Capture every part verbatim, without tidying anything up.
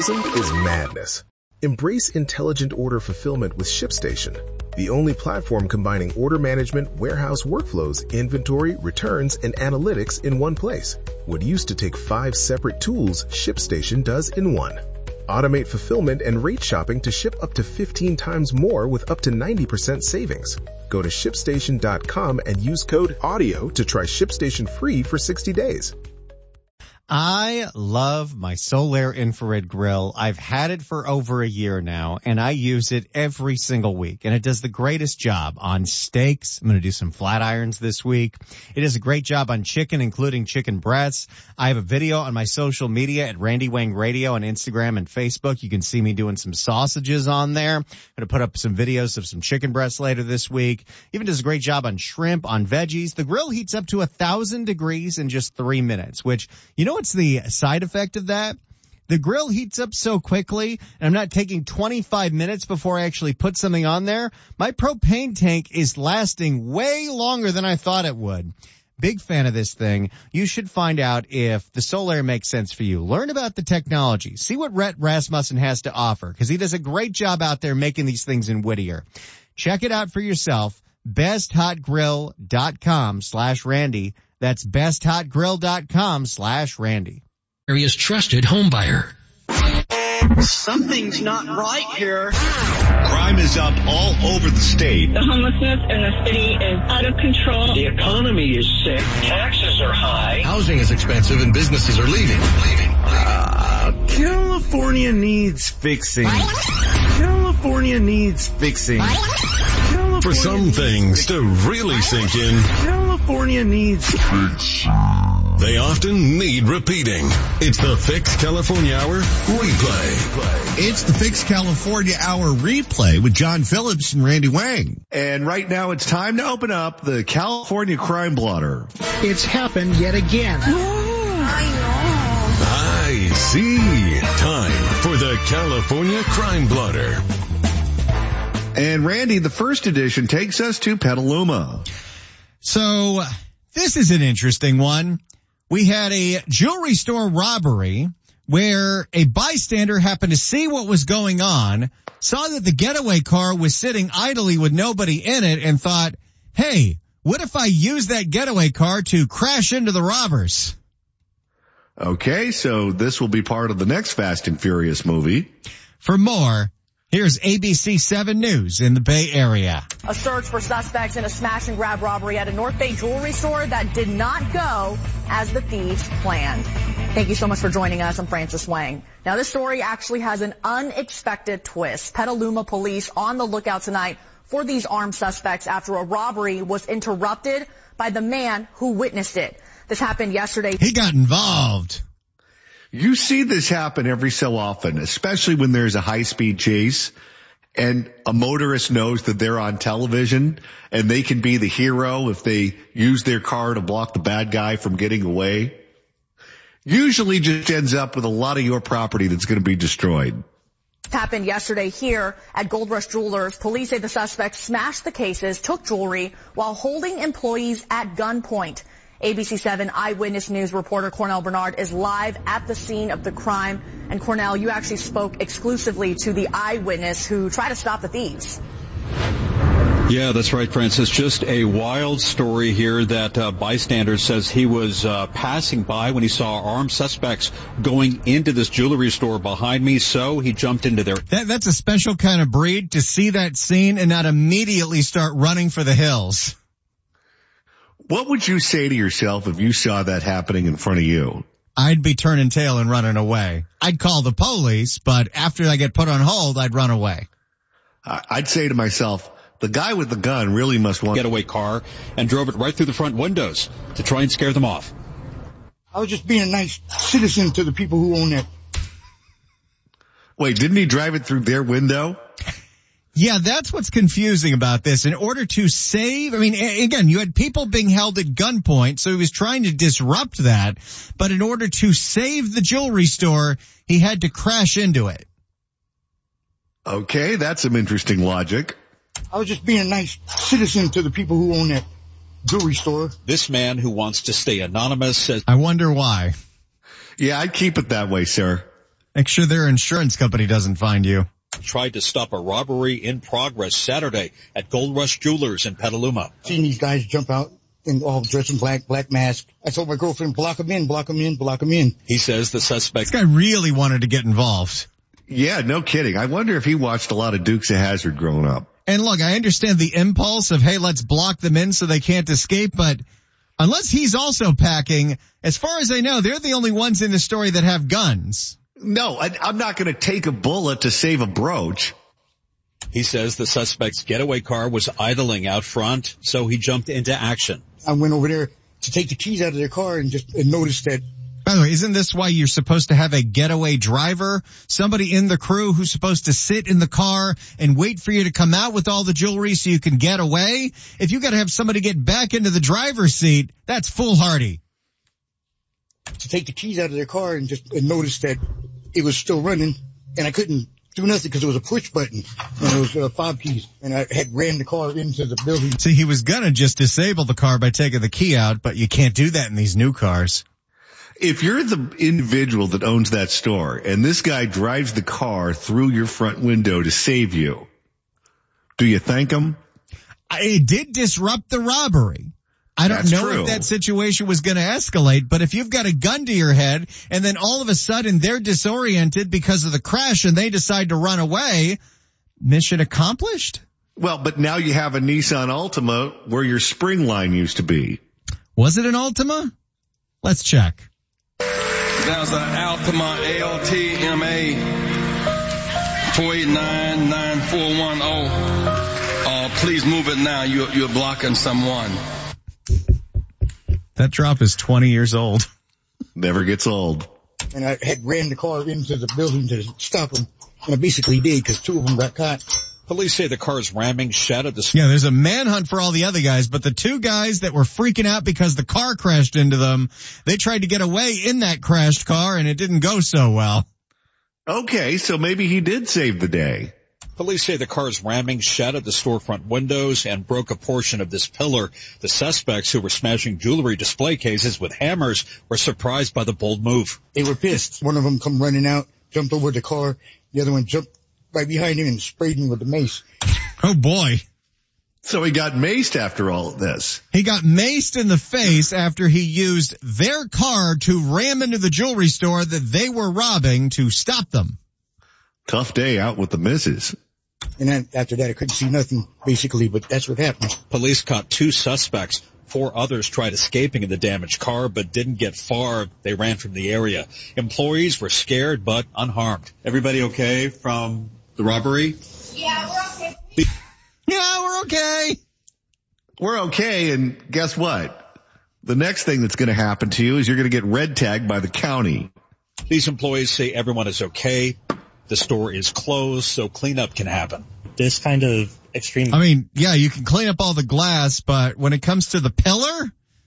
is madness. Embrace intelligent order fulfillment with ShipStation, the only platform combining order management, warehouse workflows, inventory, returns, and analytics in one place. What used to take five separate tools, ShipStation does in one. Automate fulfillment and rate shopping to ship up to fifteen times more with up to ninety percent savings. Go to ShipStation dot com and use code AUDIO to try ShipStation free for sixty days. I love my Solaire infrared grill. I've had it for over a year now, and I use it every single week. And it does the greatest job on steaks. I'm going to do some flat irons this week. It does a great job on chicken, including chicken breasts. I have a video on my social media at Randy Wang Radio on Instagram and Facebook. You can see me doing some sausages on there. I'm going to put up some videos of some chicken breasts later this week. Even does a great job on shrimp, on veggies. The grill heats up to a thousand degrees in just three minutes, which, you know, what's the side effect of that? The grill heats up so quickly, and I'm not taking twenty-five minutes before I actually put something on there. My propane tank is lasting way longer than I thought it would. Big fan of this thing. You should find out if the Solaire makes sense for you. Learn about the technology. See what Rhett Rasmussen has to offer, because he does a great job out there making these things in Whittier. Check it out for yourself. best hot grill dot com slash Randy. That's best hot grill dot com slash Randy. Area's trusted home buyer. Something's not right here. Crime is up all over the state. The homelessness in the city is out of control. The economy is sick. Taxes are high. Housing is expensive and businesses are leaving. Leaving. Uh, California needs fixing. California needs fixing. California For some things to really sink in, California needs fixing. They often need repeating. It's the Fix California Hour Replay. It's the Fix California Hour Replay with John Phillips and Randy Wang. And right now it's time to open up the California Crime Blotter. It's happened yet again. I see. Time for the California Crime Blotter. And Randy, the first edition takes us to Petaluma. So this is an interesting one. We had a jewelry store robbery where a bystander happened to see what was going on, saw that the getaway car was sitting idly with nobody in it, and thought, hey, what if I use that getaway car to crash into the robbers? Okay, so this will be part of the next Fast and Furious movie. For more, here's A B C seven News in the Bay Area. A search for suspects in a smash and grab robbery at a North Bay jewelry store that did not go as the thieves planned. Thank you so much for joining us. I'm Frances Wang. Now, this story actually has an unexpected twist. Petaluma police on the lookout tonight for these armed suspects after a robbery was interrupted by the man who witnessed it. This happened yesterday. He got involved. You see this happen every so often, especially when there's a high-speed chase and a motorist knows that they're on television and they can be the hero if they use their car to block the bad guy from getting away. Usually just ends up with a lot of your property that's going to be destroyed. Happened yesterday here at Gold Rush Jewelers. Police say the suspects smashed the cases, took jewelry while holding employees at gunpoint. A B C seven Eyewitness News reporter Cornell Bernard is live at the scene of the crime. And Cornell, you actually spoke exclusively to the eyewitness who tried to stop the thieves. Yeah, that's right, Francis. Just a wild story here that uh, bystander says he was uh, passing by when he saw armed suspects going into this jewelry store behind me, so he jumped into there. That, that's a special kind of breed to see that scene and not immediately start running for the hills. What would you say to yourself if you saw that happening in front of you? I'd be turning tail and running away. I'd call the police, but after I get put on hold, I'd run away. I'd say to myself, the guy with the gun really must want getaway car and drove it right through the front windows to try and scare them off. I was just being a nice citizen to the people who own it. Wait, didn't he drive it through their window? Yeah, that's what's confusing about this. In order to save, I mean, again, you had people being held at gunpoint, so he was trying to disrupt that. But in order to save the jewelry store, he had to crash into it. Okay, that's some interesting logic. I was just being a nice citizen to the people who own that jewelry store. This man who wants to stay anonymous says, I wonder why. Yeah, I'd keep it that way, sir. Make sure their insurance company doesn't find you. Tried to stop a robbery in progress Saturday at Gold Rush Jewelers in Petaluma. Seeing these guys jump out and all dressed in black, black mask. I told my girlfriend, block them in, block them in, block them in. He says the suspect. This guy really wanted to get involved. Yeah, no kidding. I wonder if he watched a lot of Dukes of Hazzard growing up. And look, I understand the impulse of, hey, let's block them in so they can't escape, but unless he's also packing, as far as I know, they're the only ones in the story that have guns. No, I, I'm not going to take a bullet to save a brooch. He says the suspect's getaway car was idling out front, so he jumped into action. I went over there to take the keys out of their car and just and noticed that. By the way, isn't this why you're supposed to have a getaway driver? Somebody in the crew who's supposed to sit in the car and wait for you to come out with all the jewelry so you can get away? If you got to have somebody get back into the driver's seat, that's foolhardy. To take the keys out of their car and just and noticed that it was still running, and I couldn't do nothing because it was a push button, and it was uh, fob keys, and I had ran the car into the building. See, he was gonna just disable the car by taking the key out, but you can't do that in these new cars. If you're the individual that owns that store, and this guy drives the car through your front window to save you, do you thank him? It did disrupt the robbery. I don't That's know true. if that situation was going to escalate, but if you've got a gun to your head and then all of a sudden they're disoriented because of the crash and they decide to run away, mission accomplished? Well, but now you have a Nissan Altima where your spring line used to be. Was it an Altima? Let's check. That's an Altima L T M A four eight nine nine four one zero. Uh, please move it now. You're, you're blocking someone. That drop is twenty years old. Never gets old. And I had ran the car into the building to stop them, and I basically did because two of them got caught. Police say the car's ramming shattered the... Yeah, there's a manhunt for all the other guys, but the two guys that were freaking out because the car crashed into them, they tried to get away in that crashed car, and it didn't go so well. Okay, so maybe he did save the day. Police say the car's ramming shattered the storefront windows and broke a portion of this pillar. The suspects, who were smashing jewelry display cases with hammers, were surprised by the bold move. They were pissed. One of them come running out, jumped over the car. The other one jumped right behind him and sprayed him with the mace. Oh, boy. So he got maced after all of this. He got maced in the face after he used their car to ram into the jewelry store that they were robbing to stop them. Tough day out with the missus. And then after that, I couldn't see nothing, basically, but that's what happened. Police caught two suspects. Four others tried escaping in the damaged car, but didn't get far. They ran from the area. Employees were scared, but unharmed. Everybody okay from the robbery? Yeah, we're okay. Yeah, we're okay. We're okay, and guess what? The next thing that's going to happen to you is you're going to get red tagged by the county. These employees say everyone is okay. The store is closed, so cleanup can happen. This kind of extreme... I mean, yeah, you can clean up all the glass, but when it comes to the pillar,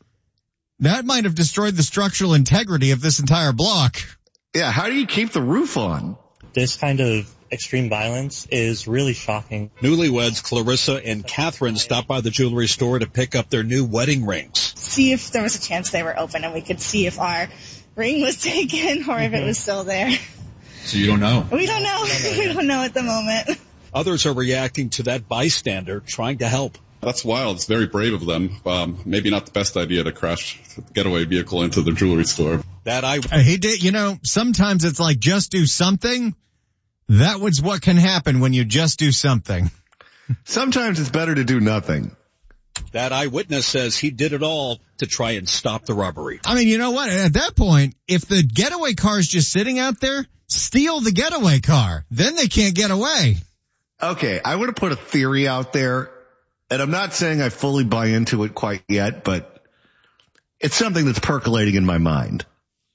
that might have destroyed the structural integrity of this entire block. Yeah, how do you keep the roof on? This kind of extreme violence is really shocking. Newlyweds Clarissa and Catherine stopped by the jewelry store to pick up their new wedding rings. See if there was a chance they were open and we could see if our ring was taken or if it was still there. So you don't know? We don't know. We don't know at the moment. Others are reacting to that bystander trying to help. That's wild. It's very brave of them. Um, maybe not the best idea to crash a getaway vehicle into the jewelry store. That I... He did, you know, sometimes it's like just do something. That was what can happen when you just do something. Sometimes it's better to do nothing. That eyewitness says he did it all to try and stop the robbery. I mean, you know what? At that point, if the getaway car is just sitting out there, steal the getaway car. Then they can't get away. Okay, I want to put a theory out there, and I'm not saying I fully buy into it quite yet, but it's something that's percolating in my mind.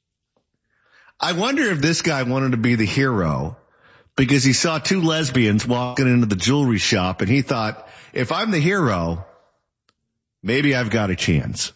I wonder if this guy wanted to be the hero because he saw two lesbians walking into the jewelry shop, and he thought, if I'm the hero, maybe I've got a chance.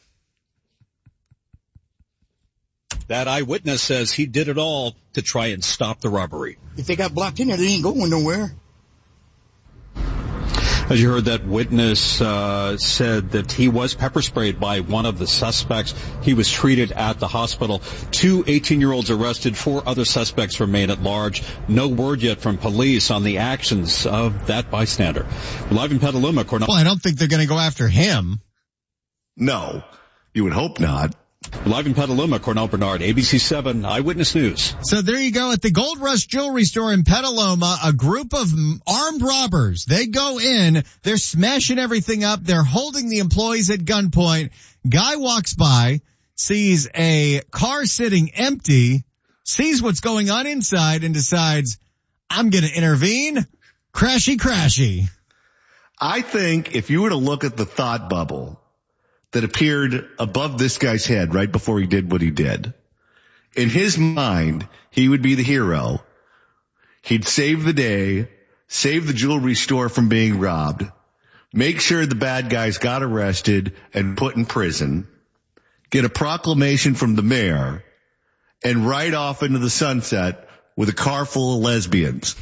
That eyewitness says he did it all to try and stop the robbery. If they got blocked in there, they ain't going nowhere. As you heard, that witness uh, said that he was pepper sprayed by one of the suspects. He was treated at the hospital. Two eighteen-year-olds arrested. Four other suspects remain at large. No word yet from police on the actions of that bystander. Live in Petaluma, Cornell. Well, I don't think they're going to go after him. No, you would hope not. Live in Petaluma, Cornell Bernard, A B C seven Eyewitness News. So there you go. At the Gold Rush Jewelry Store in Petaluma, a group of armed robbers, they go in, they're smashing everything up, they're holding the employees at gunpoint. Guy walks by, sees a car sitting empty, sees what's going on inside, and decides, I'm going to intervene. Crashy, crashy. I think if you were to look at the thought bubble that appeared above this guy's head right before he did what he did, in his mind, he would be the hero. He'd save the day, save the jewelry store from being robbed, make sure the bad guys got arrested and put in prison, get a proclamation from the mayor, and ride off into the sunset with a car full of lesbians.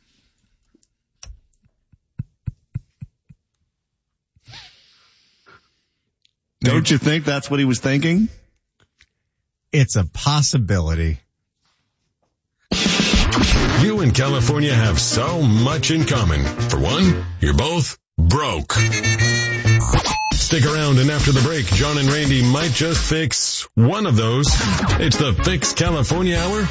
Don't you think that's what he was thinking? It's a possibility. You and California have so much in common. For one, you're both broke. Stick around, and after the break, John and Randy might just fix one of those. It's the Fix California Hour.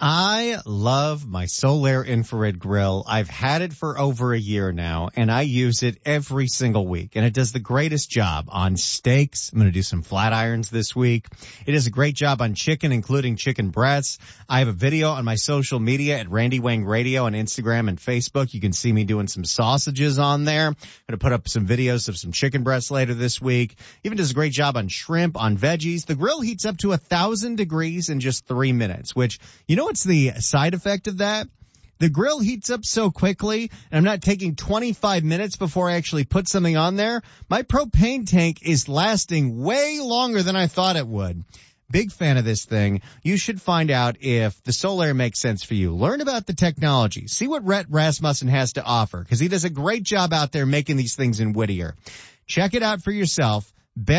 I love my Solaire infrared grill. I've had it for over a year now, and I use it every single week, and it does the greatest job on steaks. I'm going to do some flat irons this week. It does a great job on chicken, including chicken breasts. I have a video on my social media at Randy Wang Radio on Instagram and Facebook. You can see me doing some sausages on there. I'm going to put up some videos of some chicken breasts later this week. Even does a great job on shrimp, on veggies. The grill heats up to a thousand degrees in just three minutes, which, you know, what's the side effect of that? The grill heats up so quickly, and I'm not taking twenty-five minutes before I actually put something on there. My propane tank is lasting way longer than I thought it would. Big fan of this thing. You should find out if the Solaire makes sense for you. Learn about the technology. See what Rhett Rasmussen has to offer, because he does a great job out there making these things in Whittier. Check it out for yourself.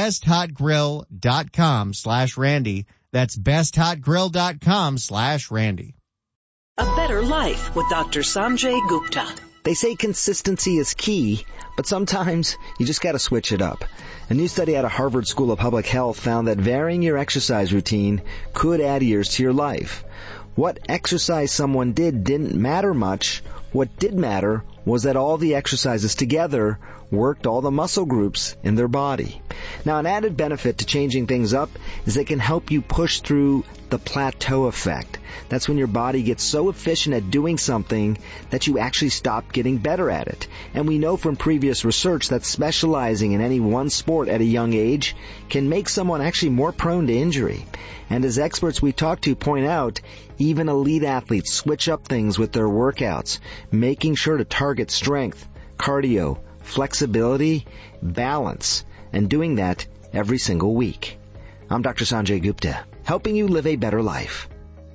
besthotgrill.com slash Randy. That's besthotgrill.com slash Randy. A better life with Doctor Sanjay Gupta. They say consistency is key, but sometimes you just gotta switch it up. A new study out of Harvard School of Public Health found that varying your exercise routine could add years to your life. What exercise someone did didn't matter much. What did matter was that all the exercises together worked all the muscle groups in their body. Now, an added benefit to changing things up is it can help you push through the plateau effect. That's when your body gets so efficient at doing something that you actually stop getting better at it. And we know from previous research that specializing in any one sport at a young age can make someone actually more prone to injury. And as experts we talk to point out, even elite athletes switch up things with their workouts, making sure to target strength, cardio, flexibility, balance, and doing that every single week. I'm Doctor Sanjay Gupta, helping you live a better life.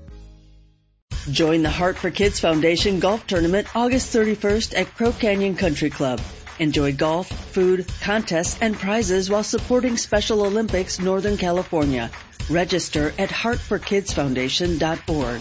Join the Heart for Kids Foundation Golf Tournament August thirty-first at Crow Canyon Country Club. Enjoy golf, food, contests, and prizes while supporting Special Olympics Northern California. Register at heart for kids foundation dot org.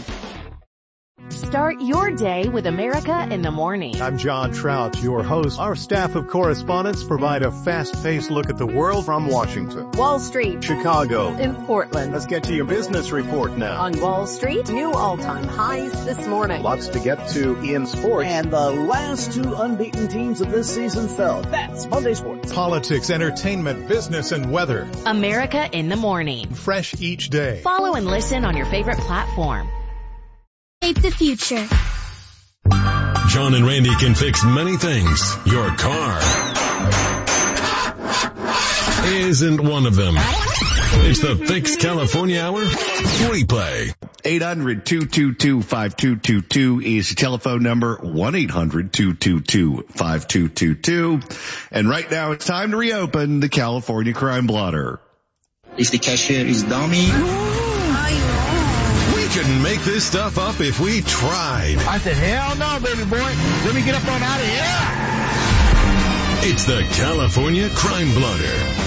Start your day with America in the Morning. I'm John Trout, your host. Our staff of correspondents provide a fast-paced look at the world from Washington, Wall Street, Chicago, and Portland. Let's get to your business report now. On Wall Street, new all-time highs this morning. Lots to get to in sports. And the last two unbeaten teams of this season fell. That's Monday Sports. Politics, entertainment, business, and weather. America in the Morning. Fresh each day. Follow and listen on your favorite platform. Shape the future. John and Randy can fix many things. Your car isn't one of them. It's the Fix California Hour replay. eight hundred, two two two, five two two two is the telephone number, one eight hundred, two two two, five two two two. And right now it's time to reopen the California Crime Blotter. If the cashier is dummy. Couldn't make this stuff up if we tried. I said, hell no, baby boy. Let me get up on out of here. It's the California Crime Blotter.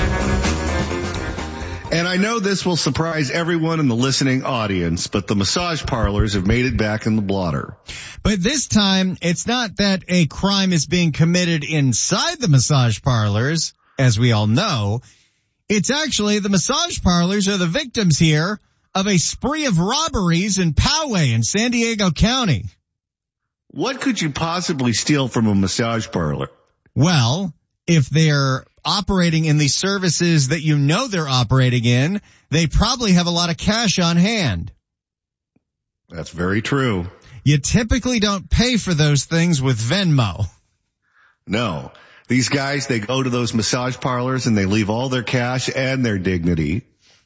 And I know this will surprise everyone in the listening audience, but the massage parlors have made it back in the blotter. But this time, it's not that a crime is being committed inside the massage parlors, as we all know. It's actually the massage parlors are the victims here of a spree of robberies in Poway in San Diego County. What could you possibly steal from a massage parlor? Well, if they're operating in the services that you know they're operating in, they probably have a lot of cash on hand. That's very true. You typically don't pay for those things with Venmo. No. These guys, they go to those massage parlors and they leave all their cash and their dignity.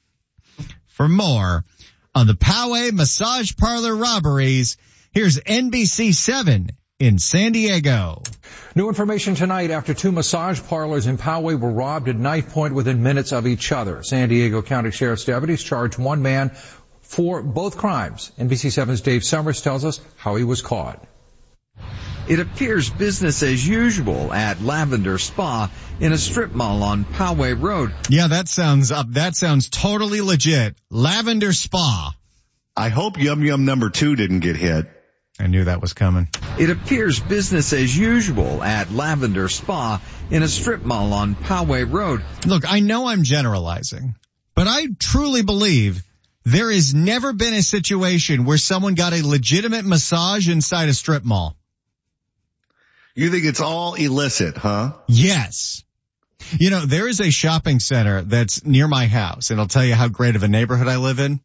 For more on the Poway massage parlor robberies, here's N B C seven in San Diego. New information tonight after two massage parlors in Poway were robbed at knife point within minutes of each other. San Diego County Sheriff's deputies charged one man for both crimes. N B C seven's Dave Summers tells us how he was caught. It appears business as usual at Lavender Spa in a strip mall on Poway Road. Yeah, that sounds up. That sounds totally legit. Lavender Spa. I hope Yum Yum number two didn't get hit. I knew that was coming. It appears business as usual at Lavender Spa in a strip mall on Poway Road. Look, I know I'm generalizing, but I truly believe there has never been a situation where someone got a legitimate massage inside a strip mall. You think it's all illicit, huh? Yes. You know, there is a shopping center that's near my house, and I'll tell you how great of a neighborhood I live in.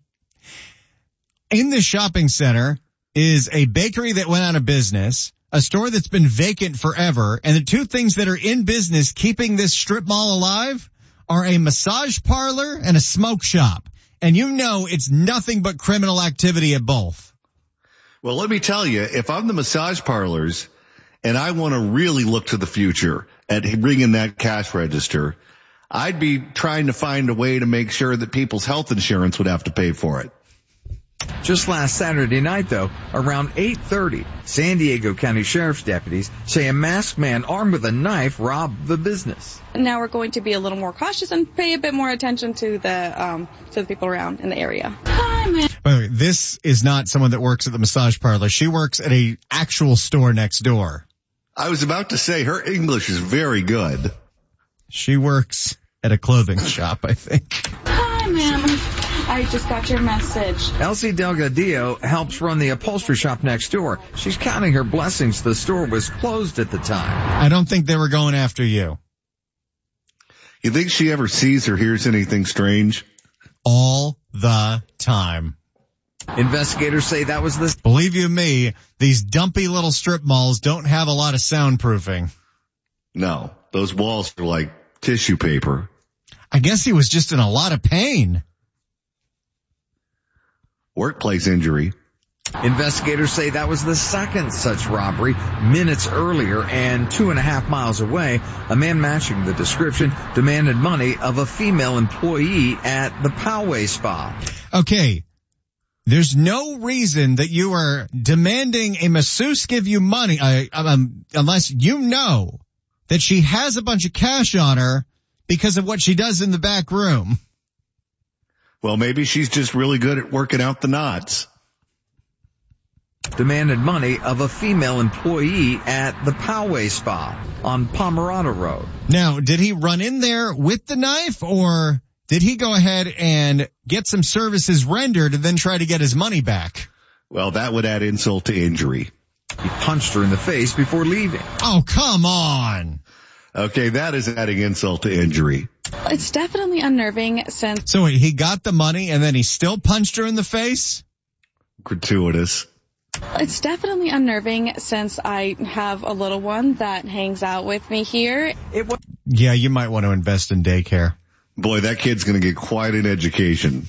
In the shopping center is a bakery that went out of business, a store that's been vacant forever, and the two things that are in business keeping this strip mall alive are a massage parlor and a smoke shop. And you know it's nothing but criminal activity at both. Well, let me tell you, if I'm the massage parlors and I want to really look to the future at ringing that cash register, I'd be trying to find a way to make sure that people's health insurance would have to pay for it. Just last Saturday night, though, around eight thirty, San Diego County Sheriff's deputies say a masked man armed with a knife robbed the business. Now we're going to be a little more cautious and pay a bit more attention to the um, to the people around in the area. Hi, man. By the way, this is not someone that works at the massage parlor. She works at a actual store next door. I was about to say her English is very good. She works at a clothing shop, I think. Hi, ma'am. I just got your message. Elsie Delgadillo helps run the upholstery shop next door. She's counting her blessings the store was closed at the time. I don't think they were going after you. You think she ever sees or hears anything strange? All the time. Investigators say that was the... Believe you me, these dumpy little strip malls don't have a lot of soundproofing. No, those walls are like tissue paper. I guess he was just in a lot of pain. Workplace injury. Investigators say that was the second such robbery minutes earlier, and two and a half miles away, a man matching the description demanded money of a female employee at the Poway Spa. Okay. There's no reason that you are demanding a masseuse give you money uh, um, unless you know that she has a bunch of cash on her because of what she does in the back room. Well, maybe she's just really good at working out the knots. Demanded money of a female employee at the Poway Spa on Pomerado Road. Now, did he run in there with the knife, or did he go ahead and get some services rendered and then try to get his money back? Well, that would add insult to injury. He punched her in the face before leaving. Oh, come on. Okay, that is adding insult to injury. It's definitely unnerving since... So wait, he got the money and then he still punched her in the face? Gratuitous. It's definitely unnerving since I have a little one that hangs out with me here. It was... Yeah, you might want to invest in daycare. Boy, that kid's going to get quite an education.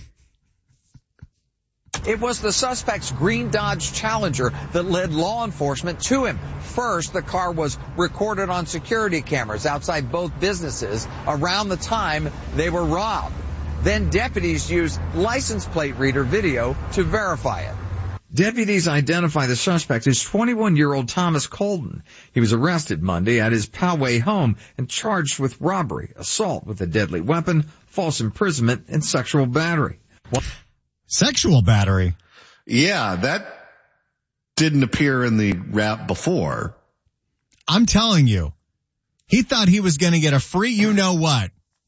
It was the suspect's green Dodge Challenger that led law enforcement to him. First, the car was recorded on security cameras outside both businesses around the time they were robbed. Then deputies used license plate reader video to verify it. Deputies identify the suspect as twenty-one-year-old Thomas Colton. He was arrested Monday at his Poway home and charged with robbery, assault with a deadly weapon, false imprisonment, and sexual battery. Sexual battery? Yeah, that didn't appear in the rap before. I'm telling you, he thought he was going to get a free you-know-what.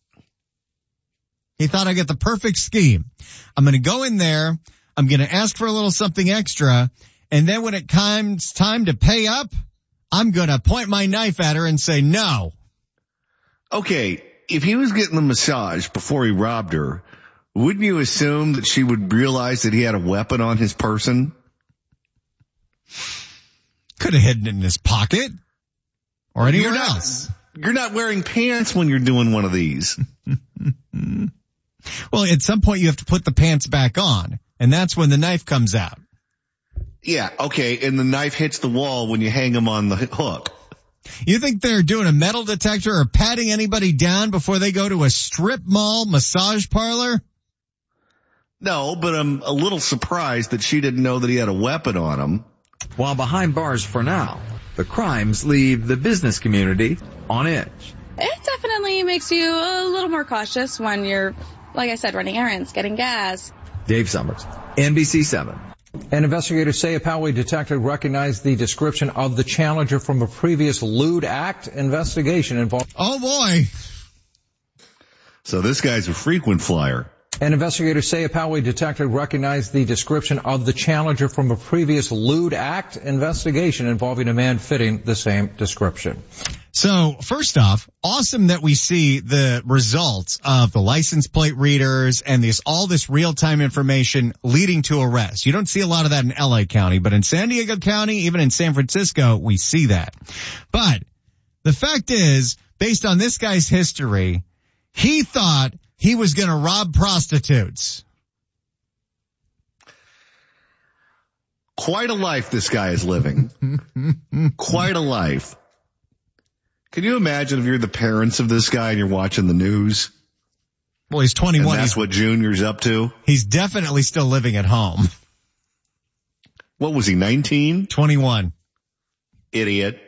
He thought I'd get the perfect scheme. I'm going to go in there, I'm going to ask for a little something extra, and then when it comes time to pay up, I'm going to point my knife at her and say no. Okay, if he was getting the massage before he robbed her, wouldn't you assume that she would realize that he had a weapon on his person? Could have hidden it in his pocket or anywhere you're not, else. You're not wearing pants when you're doing one of these. Well, at some point you have to put the pants back on, and that's when the knife comes out. Yeah, okay, and the knife hits the wall when you hang them on the hook. You think they're doing a metal detector or patting anybody down before they go to a strip mall massage parlor? No, but I'm a little surprised that she didn't know that he had a weapon on him. While behind bars for now, the crimes leave the business community on edge. It definitely makes you a little more cautious when you're, like I said, running errands, getting gas. Dave Summers, N B C seven. And investigators say a Poway detective recognized the description of the challenger from a previous lewd act investigation involved. Oh boy. So this guy's a frequent flyer. And investigators say a Poway detective recognized the description of the challenger from a previous lewd act investigation involving a man fitting the same description. So first off, awesome that we see the results of the license plate readers and this, all this real-time information leading to arrest. You don't see a lot of that in L A County, but in San Diego County, even in San Francisco, we see that. But the fact is, based on this guy's history, he thought he was going to rob prostitutes. Quite a life this guy is living. Quite a life. Can you imagine if you're the parents of this guy and you're watching the news? Well, he's twenty-one. And that's he's, what Junior's up to? He's definitely still living at home. What was he, nineteen? twenty-one. Idiot.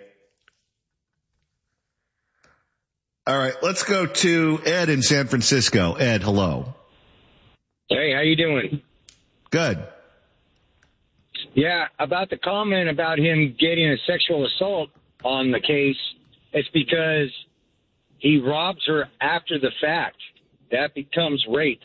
All right, let's go to Ed in San Francisco. Ed, hello. Hey, how you doing? Good. Yeah, about the comment about him getting a sexual assault on the case, it's because he robs her after the fact. That becomes rape.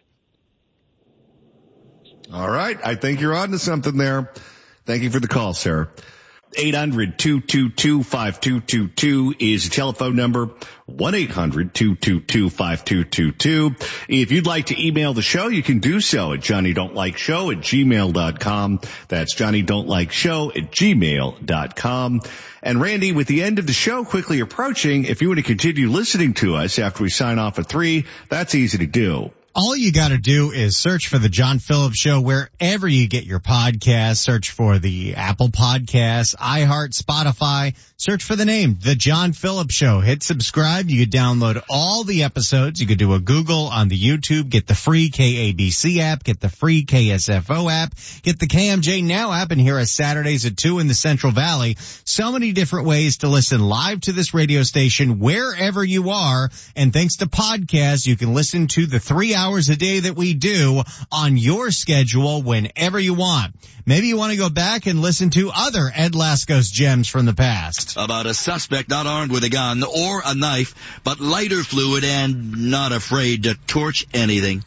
All right, I think you're on to something there. Thank you for the call, sir. eight hundred, two two two, five two two two is the telephone number. one eight hundred, two two two, five two two two. If you'd like to email the show, you can do so at johnny don't like show at gmail dot com. That's johnny don't like show at gmail dot com. And Randy, with the end of the show quickly approaching, if you want to continue listening to us after we sign off at three, that's easy to do. All you got to do is search for the John Phillips Show wherever you get your podcasts. Search for the Apple Podcasts, iHeart, Spotify. Search for the name, The John Phillips Show. Hit subscribe. You could download all the episodes. You could do a Google on the YouTube. Get the free K A B C app. Get the free K S F O app. Get the K M J Now app and hear us Saturdays at two in the Central Valley. So many different ways to listen live to this radio station wherever you are. And thanks to podcasts, you can listen to the three hours hours a day that we do on your schedule whenever you want. Maybe you want to go back and listen to other Ed Laskos gems from the past. About a suspect not armed with a gun or a knife, but lighter fluid and not afraid to torch anything.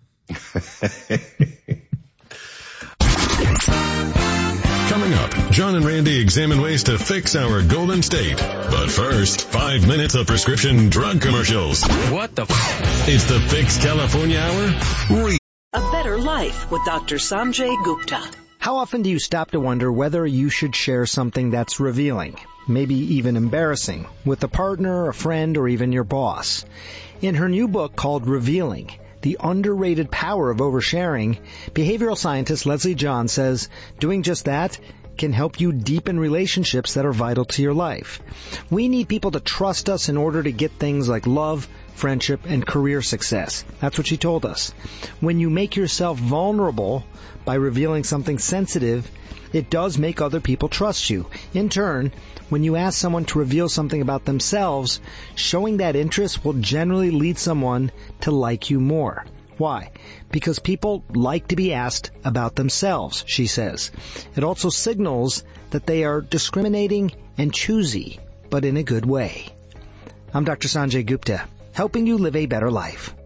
Coming up, John and Randy examine ways to fix our Golden State. But first, five minutes of prescription drug commercials. What the f***? It's the Fix California Hour. A better life with Doctor Sanjay Gupta. How often do you stop to wonder whether you should share something that's revealing, maybe even embarrassing, with a partner, a friend, or even your boss? In her new book called Revealing, The Underrated Power of Oversharing, behavioral scientist Leslie John says doing just that can help you deepen relationships that are vital to your life. We need people to trust us in order to get things like love, friendship, and career success. That's what she told us. When you make yourself vulnerable by revealing something sensitive, it does make other people trust you. In turn, when you ask someone to reveal something about themselves, showing that interest will generally lead someone to like you more. Why? Because people like to be asked about themselves, she says. It also signals that they are discriminating and choosy, but in a good way. I'm Doctor Sanjay Gupta, helping you live a better life.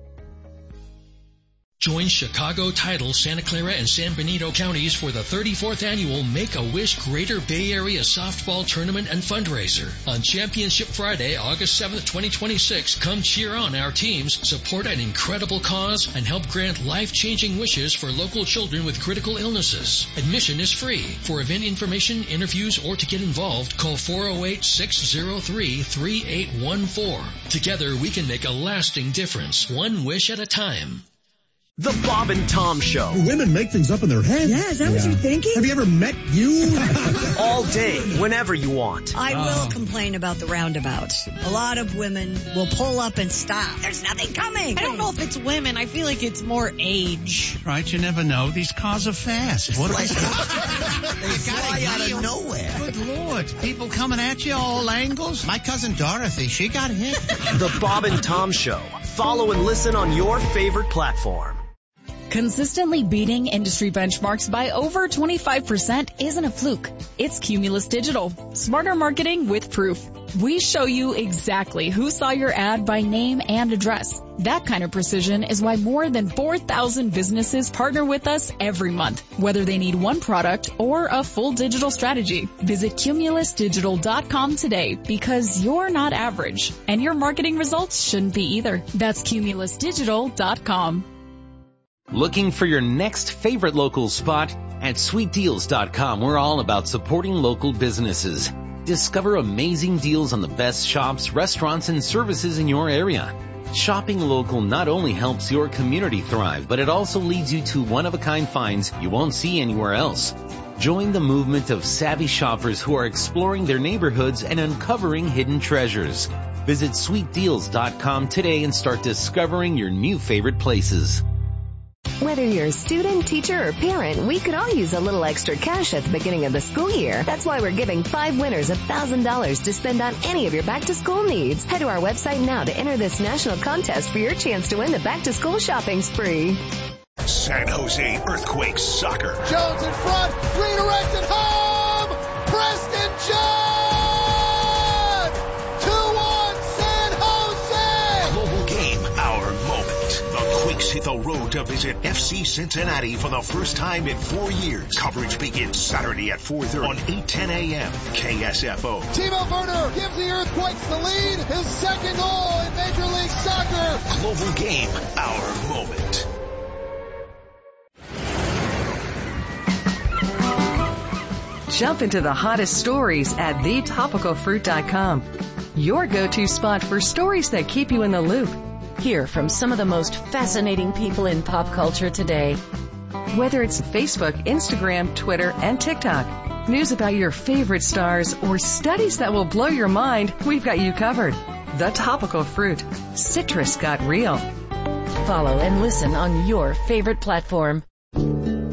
Join Chicago Title, Santa Clara, and San Benito counties for the thirty-fourth annual Make-A-Wish Greater Bay Area Softball Tournament and Fundraiser. On Championship Friday, August seventh, twenty twenty-six, come cheer on our teams, support an incredible cause, and help grant life-changing wishes for local children with critical illnesses. Admission is free. For event information, interviews, or to get involved, call four oh eight, six oh three, three eight one four. Together, we can make a lasting difference, one wish at a time. The Bob and Tom Show. Women make things up in their heads. Yeah, is that yeah. what you're thinking? Have you ever met you? All day, whenever you want. I will oh. complain about the roundabouts. A lot of women will pull up and stop. There's nothing coming. I don't know if it's women. I feel like it's more age. Right, you never know. These cars are fast. What are we They fly out of nowhere. Good Lord. People coming at you all angles. My cousin Dorothy, she got hit. The Bob and Tom Show. Follow and listen on your favorite platform. Consistently beating industry benchmarks by over twenty-five percent isn't a fluke. It's Cumulus Digital. Smarter marketing with proof. We show you exactly who saw your ad by name and address. That kind of precision is why more than four thousand businesses partner with us every month, whether they need one product or a full digital strategy. Visit cumulus digital dot com today, because you're not average, and your marketing results shouldn't be either. That's cumulus digital dot com. Looking for your next favorite local spot? At sweet deals dot com, we're all about supporting local businesses. Discover amazing deals on the best shops, restaurants, and services in your area. Shopping local not only helps your community thrive, but it also leads you to one-of-a-kind finds you won't see anywhere else. Join the movement of savvy shoppers who are exploring their neighborhoods and uncovering hidden treasures. Visit sweet deals dot com today and start discovering your new favorite places. Whether you're a student, teacher, or parent, we could all use a little extra cash at the beginning of the school year. That's why we're giving five winners one thousand dollars to spend on any of your back-to-school needs. Head to our website now to enter this national contest for your chance to win the back-to-school shopping spree. San Jose Earthquakes Soccer. Jones in front, redirected home, Preston Jones! two one San Jose! Global game, our moment. The Quakes hit the road to visit F C Cincinnati for the first time in four years. Coverage begins Saturday at four thirty on eight ten a.m. K S F O. Timo Werner gives the Earthquakes the lead. His second goal in Major League Soccer. Global game, our moment. Jump into the hottest stories at the topical fruit dot com. Your go-to spot for stories that keep you in the loop. Hear from some of the most fascinating people in pop culture today. Whether it's Facebook, Instagram, Twitter, and TikTok, news about your favorite stars, or studies that will blow your mind, we've got you covered. The Topical Fruit. Citrus got real. Follow and listen on your favorite platform.